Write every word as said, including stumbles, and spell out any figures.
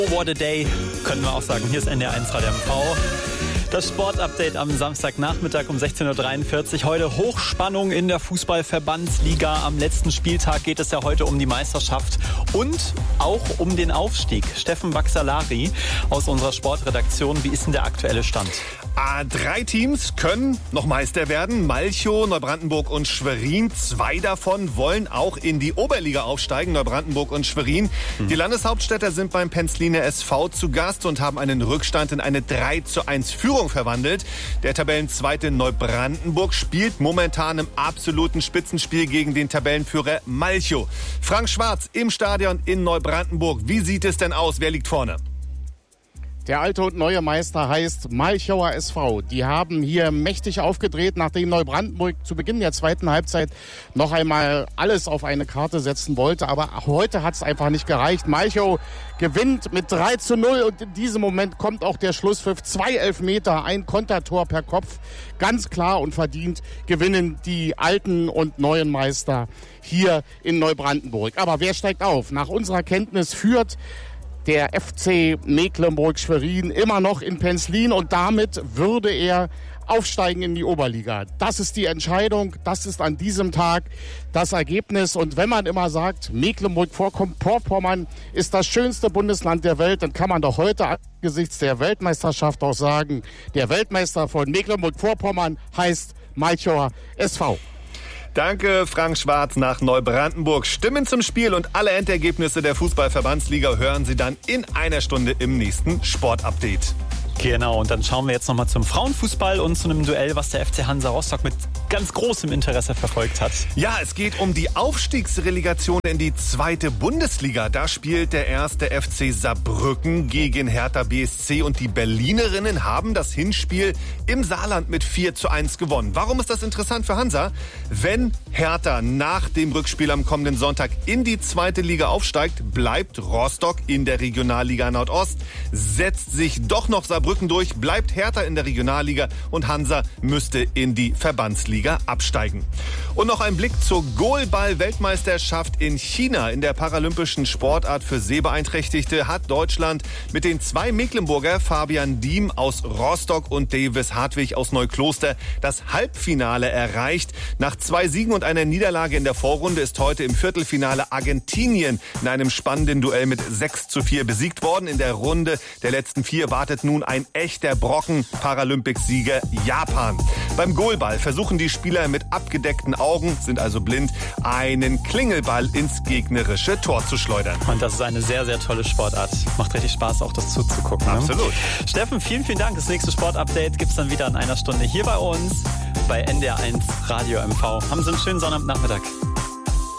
What a day, können wir auch sagen. Hier ist N D R eins Radio M V. Das Sportupdate am Samstagnachmittag um sechzehn Uhr dreiundvierzig. Heute Hochspannung in der Fußball-Verbandsliga. Am letzten Spieltag geht es ja heute um die Meisterschaft und auch um den Aufstieg. Steffen Baxalari aus unserer Sportredaktion. Wie ist denn der aktuelle Stand? Ah, drei Teams können noch Meister werden. Malchow, Neubrandenburg und Schwerin. Zwei davon wollen auch in die Oberliga aufsteigen. Neubrandenburg und Schwerin. Mhm. Die Landeshauptstädter sind beim Penzliner S V zu Gast und haben einen Rückstand in eine drei zu eins Führung verwandelt. Der Tabellenzweite Neubrandenburg spielt momentan im absoluten Spitzenspiel gegen den Tabellenführer Malchow. Frank Schwarz im Stadion in Neubrandenburg. Wie sieht es denn aus? Wer liegt vorne? Der alte und neue Meister heißt Malchower S V. Die haben hier mächtig aufgedreht, nachdem Neubrandenburg zu Beginn der zweiten Halbzeit noch einmal alles auf eine Karte setzen wollte. Aber heute hat es einfach nicht gereicht. Malchow gewinnt mit drei zu null und in diesem Moment kommt auch der Schlusspfiff. Zwei Elfmeter, ein Kontertor per Kopf. Ganz klar und verdient gewinnen die alten und neuen Meister hier in Neubrandenburg. Aber wer steigt auf? Nach unserer Kenntnis führt der F C Mecklenburg-Schwerin immer noch in Penzlin und damit würde er aufsteigen in die Oberliga. Das ist die Entscheidung, das ist an diesem Tag das Ergebnis. Und wenn man immer sagt, Mecklenburg-Vorpommern ist das schönste Bundesland der Welt, dann kann man doch heute angesichts der Weltmeisterschaft auch sagen, der Weltmeister von Mecklenburg-Vorpommern heißt Malchower S V. Danke, Frank Schwarz nach Neubrandenburg. Stimmen zum Spiel und alle Endergebnisse der Fußball-Verbandsliga hören Sie dann in einer Stunde im nächsten Sportupdate. Genau, und dann schauen wir jetzt nochmal zum Frauenfußball und zu einem Duell, was der F C Hansa Rostock mit ganz großem Interesse verfolgt hat. Ja, es geht um die Aufstiegsrelegation in die zweite Bundesliga. Da spielt der erste F C Saarbrücken gegen Hertha B S C und die Berlinerinnen haben das Hinspiel im Saarland mit vier zu eins gewonnen. Warum ist das interessant für Hansa? Wenn Hertha nach dem Rückspiel am kommenden Sonntag in die zweite Liga aufsteigt, bleibt Rostock in der Regionalliga Nordost, setzt sich doch noch Saarbrücken durch, bleibt Hertha in der Regionalliga und Hansa müsste in die Verbandsliga absteigen. Und noch ein Blick zur Goalball-Weltmeisterschaft in China. In der paralympischen Sportart für Sehbeeinträchtigte hat Deutschland mit den zwei Mecklenburger, Fabian Diem aus Rostock und Davis Hartwig aus Neukloster, das Halbfinale erreicht. Nach zwei Siegen und einer Niederlage in der Vorrunde ist heute im Viertelfinale Argentinien in einem spannenden Duell mit sechs zu vier besiegt worden. In der Runde der letzten vier wartet nun ein echter Brocken, Paralympicsieger Japan. Beim Goalball versuchen die Spieler mit abgedeckten Augen, sind also blind, einen Klingelball ins gegnerische Tor zu schleudern. Und das ist eine sehr, sehr tolle Sportart. Macht richtig Spaß, auch das zuzugucken. Ne? Absolut. Steffen, vielen, vielen Dank. Das nächste Sportupdate gibt es dann wieder in einer Stunde hier bei uns bei N D R eins Radio M V. Haben Sie einen schönen Sonnabendnachmittag.